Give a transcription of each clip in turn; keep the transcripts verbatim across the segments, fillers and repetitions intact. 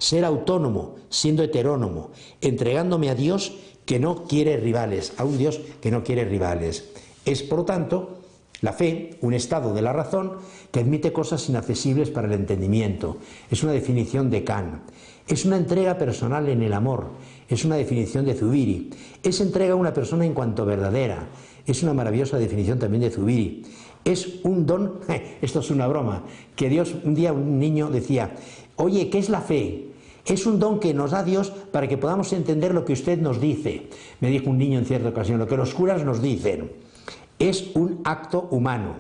ser autónomo, siendo heterónomo, entregándome a Dios que no quiere rivales, a un Dios que no quiere rivales. Es, por lo tanto, la fe, un estado de la razón que admite cosas inaccesibles para el entendimiento. Es una definición de Kant. Es una entrega personal en el amor. Es una definición de Zubiri. Es entrega a una persona en cuanto verdadera. Es una maravillosa definición también de Zubiri. Es un don, esto es una broma, que Dios, un día un niño decía, oye, ¿qué es la fe? Es un don que nos da Dios para que podamos entender lo que usted nos dice. Me dijo un niño en cierta ocasión, lo que los curas nos dicen. Es un acto humano.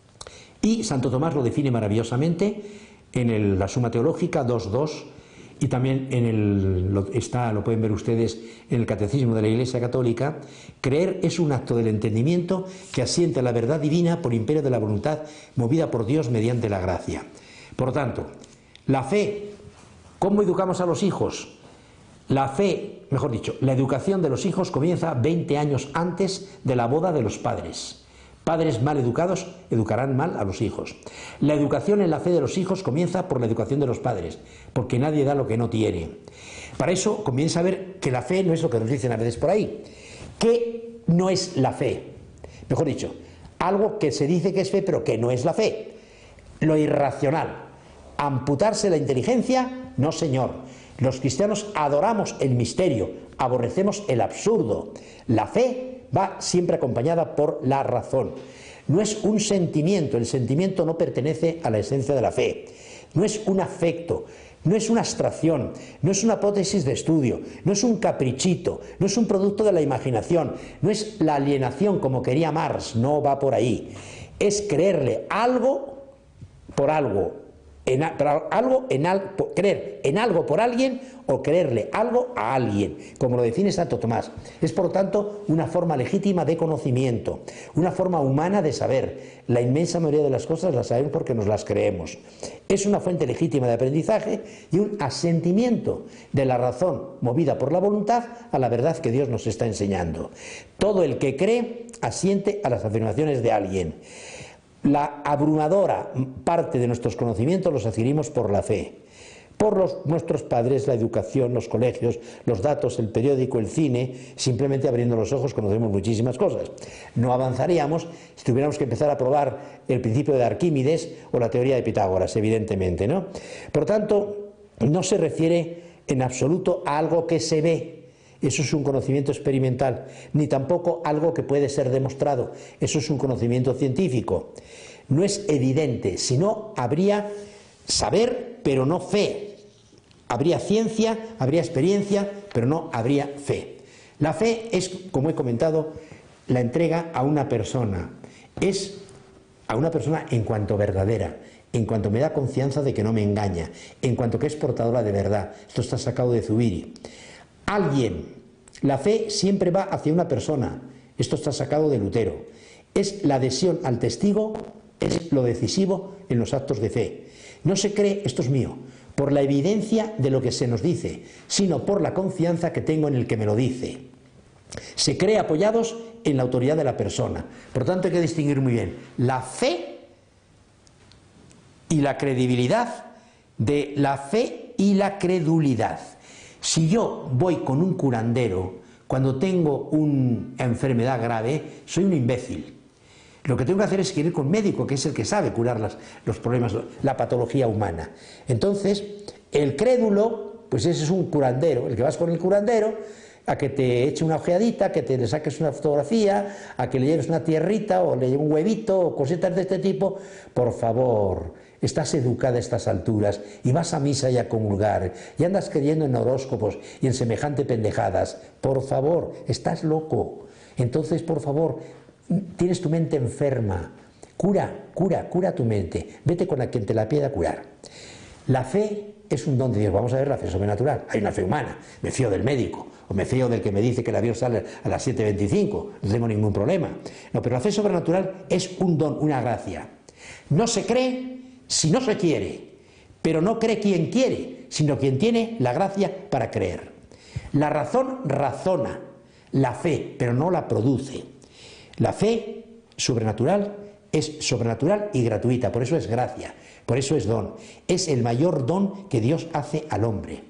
Y Santo Tomás lo define maravillosamente en el, la Suma Teológica dos punto dos y también en el, lo, está, lo pueden ver ustedes en el Catecismo de la Iglesia Católica. Creer es un acto del entendimiento que asiente a la verdad divina por imperio de la voluntad movida por Dios mediante la gracia. Por tanto, la fe, ¿cómo educamos a los hijos? La fe, mejor dicho, la educación de los hijos comienza veinte años antes de la boda de los padres. Padres mal educados educarán mal a los hijos. La educación en la fe de los hijos comienza por la educación de los padres, porque nadie da lo que no tiene. Para eso comienza a ver que la fe no es lo que nos dicen a veces por ahí. ¿Qué no es la fe? Mejor dicho, algo que se dice que es fe, pero que no es la fe. Lo irracional. Amputarse la inteligencia, no señor. Los cristianos adoramos el misterio, aborrecemos el absurdo. La fe va siempre acompañada por la razón. No es un sentimiento, el sentimiento no pertenece a la esencia de la fe. No es un afecto, no es una abstracción, no es una hipótesis de estudio, no es un caprichito, no es un producto de la imaginación, no es la alienación como quería Marx, no va por ahí. Es creerle algo por algo. En, pero algo en al, creer en algo por alguien o creerle algo a alguien, como lo define Santo Tomás. Es por lo tanto una forma legítima de conocimiento, una forma humana de saber. La inmensa mayoría de las cosas las sabemos porque nos las creemos. Es una fuente legítima de aprendizaje y un asentimiento de la razón movida por la voluntad a la verdad que Dios nos está enseñando. Todo el que cree asiente a las afirmaciones de alguien. La abrumadora parte de nuestros conocimientos los adquirimos por la fe, por los, nuestros padres, la educación, los colegios, los datos, el periódico, el cine. Simplemente abriendo los ojos conocemos muchísimas cosas. No avanzaríamos si tuviéramos que empezar a probar el principio de Arquímedes o la teoría de Pitágoras, evidentemente, ¿no? Por tanto, no se refiere en absoluto a algo que se ve. Eso es un conocimiento experimental, ni tampoco algo que puede ser demostrado. Eso es un conocimiento científico. No es evidente, si no habría saber, pero no fe. Habría ciencia, habría experiencia, pero no habría fe. La fe es, como he comentado, la entrega a una persona. Es a una persona en cuanto verdadera, en cuanto me da confianza de que no me engaña, en cuanto que es portadora de verdad. Esto está sacado de Zubiri. Alguien, la fe siempre va hacia una persona, esto está sacado de Lutero, es la adhesión al testigo, es lo decisivo en los actos de fe. No se cree, esto es mío, por la evidencia de lo que se nos dice, sino por la confianza que tengo en el que me lo dice. Se cree apoyados en la autoridad de la persona. Por tanto hay que distinguir muy bien la fe y la credibilidad de la fe y la credulidad. Si yo voy con un curandero cuando tengo una enfermedad grave, soy un imbécil. Lo que tengo que hacer es ir con un médico, que es el que sabe curar las, los problemas, la patología humana. Entonces, el crédulo, pues ese es un curandero, el que vas con el curandero a que te eche una ojeadita, que te le saques una fotografía, a que le lleves una tierrita o le lleves un huevito o cositas de este tipo. Por favor, estás educada a estas alturas y vas a misa y a comulgar y andas creyendo en horóscopos y en semejante pendejadas. Por favor, estás loco. Entonces, por favor, tienes tu mente enferma. Cura, cura, cura tu mente. Vete con la quien te la pida curar. La fe es un don de Dios. Vamos a ver la fe sobrenatural. Hay una fe humana. Me fío del médico o me fío del que me dice que el avión sale a las siete veinticinco. No tengo ningún problema. No, pero la fe sobrenatural es un don, una gracia. No se cree si no se quiere, pero no cree quien quiere, sino quien tiene la gracia para creer. La razón razona la fe, pero no la produce. La fe sobrenatural es sobrenatural y gratuita, por eso es gracia, por eso es don. Es el mayor don que Dios hace al hombre.